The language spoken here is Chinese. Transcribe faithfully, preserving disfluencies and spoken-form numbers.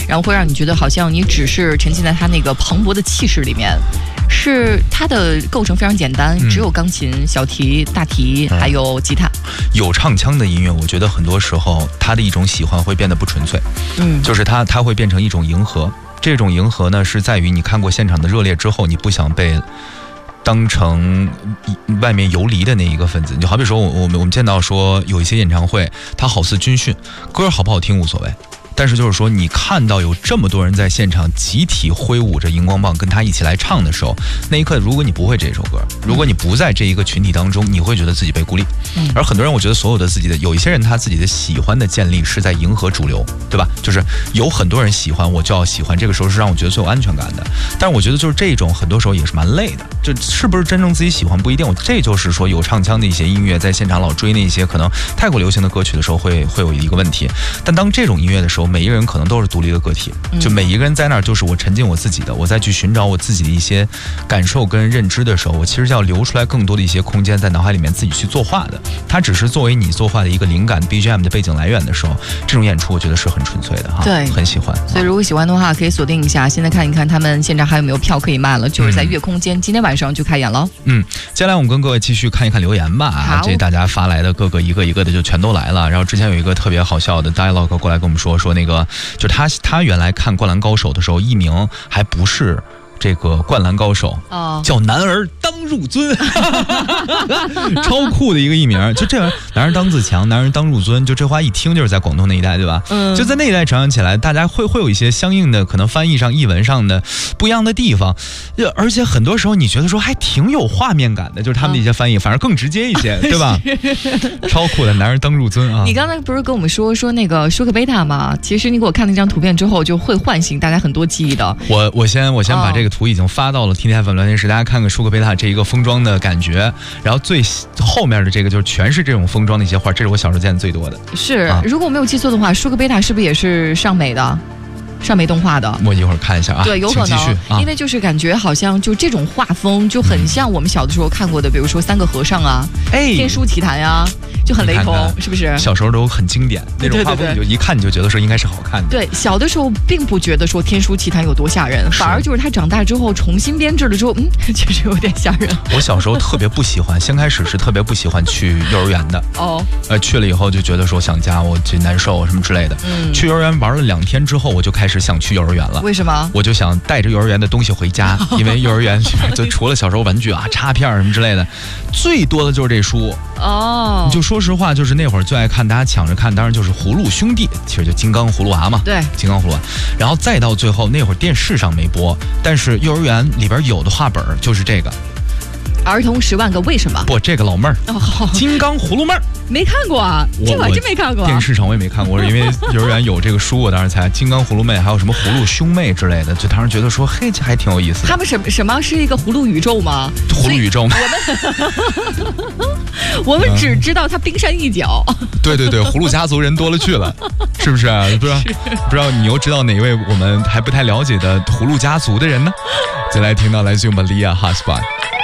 然后会让你觉得好像你只是沉浸在它那个磅礴的气势里面。是它的构成非常简单，嗯、只有钢琴、小提、大提，嗯、还有吉他。 有唱腔的音乐，我觉得很多时候它的一种喜欢会变得不纯粹，嗯，就是它它会变成一种迎合。这种迎合呢，是在于你看过现场的热烈之后，你不想被当成外面游离的那一个分子。就好比说我我们我们见到说有一些演唱会，它好似军训，歌好不好听无所谓。但是就是说，你看到有这么多人在现场集体挥舞着荧光棒跟他一起来唱的时候，那一刻如果你不会这首歌，如果你不在这一个群体当中，你会觉得自己被孤立。嗯、而很多人，我觉得所有的自己的有一些人他自己的喜欢的建立是在迎合主流，对吧？就是有很多人喜欢，我就要喜欢，这个时候是让我觉得最有安全感的。但是我觉得就是这种很多时候也是蛮累的，就是不是真正自己喜欢不一定。这就是说有唱腔的一些音乐在现场老追那些可能太过流行的歌曲的时候会会有一个问题。但当这种音乐的时候，每一个人可能都是独立的个体，就每一个人在那儿就是我沉浸我自己的，我再去寻找我自己的一些感受跟认知的时候，我其实要留出来更多的一些空间在脑海里面自己去作画的。它只是作为你作画的一个灵感 B G M 的背景来源的时候，这种演出我觉得是很纯粹的哈， 对， 很喜欢。 所以如果喜欢的话，可以锁定一下，现在看一看他们现场还有没有票可以卖了，就是在月空间，嗯、今天晚上就开演了。嗯， 接下来我们跟各位继续看一看留言吧。啊，这大家发来的各个一个一个的就全都来了。然后之前有一个特别好笑的 dialogue 过来跟我们说说那个，就他他原来看《灌篮高手》的时候，艺名还不是这个灌篮高手，哦、叫男儿当入樽，超酷的一个艺名。就这样，男儿当自强，男儿当入樽，就这话一听就是在广东那一带，对吧？嗯，就在那一带成长起来，大家会会有一些相应的可能翻译上、译文上的不一样的地方，而且很多时候你觉得说还挺有画面感的，就是他们的一些翻译，反而更直接一些，对吧？超酷的男儿当入樽啊！ 你刚才不是跟我们说说那个舒克贝塔吗？其实你给我看那张图片之后，就会唤醒大家很多记忆的。 我我先我先把这个。图已经发到了 T T F M 聊天室，大家看看舒克贝塔这一个封装的感觉，然后最后面的这个就是全是这种封装的一些画，这是我小时候见的最多的。 是，啊、如果我没有记错的话，舒克贝塔是不是也是上美的？上美动画的， 我一会儿看一下啊。 对，有可能， 啊、 因为就是感觉好像就这种画风就很像我们小的时候看过的，比如说《三个和尚》啊，哎，《天书奇谭》呀，就很雷同，看看是不是？ 小时候都很经典，那种画风你就一看你就觉得说应该是好看的。 对，小的时候并不觉得说《天书奇谭》有多吓人，反而就是他长大之后重新编制了之后，嗯，确实有点吓人。 我小时候特别不喜欢，先开始是特别不喜欢去幼儿园的哦，呃，去了以后就觉得说想家，我这难受什么之类的。嗯，去幼儿园玩了两天之后，我就开始想去幼儿园。 为什么？ 我就想带着幼儿园的东西回家，因为幼儿园就除了小时候玩具啊、插片什么之类的，最多的就是这书哦。就说实话，就是那会儿最爱看，大家抢着看，当然就是《葫芦兄弟》，其实就金刚葫芦娃嘛。 对， 金刚葫芦娃。然后再到最后，那会儿电视上没播，但是幼儿园里边有的画本就是这个。 儿童十万个为什么？ 不，这个老妹儿，哦、金刚葫芦妹儿， 没看过啊，这我还真没看过。 电视上我也没看过，因为幼儿园有这个书，我当时才金刚葫芦妹，还有什么葫芦兄妹之类的，就当时觉得说，嘿，这还挺有意思的。 他们什么什么是一个葫芦宇宙吗？ 葫芦宇宙吗？ 我们我们只知道他冰山一角。 对对对，葫芦家族人多了去了，是不是啊？不知道不知道你又知道哪位我们还不太了解的葫芦家族的人呢？再来听到来自于 Malia Husband。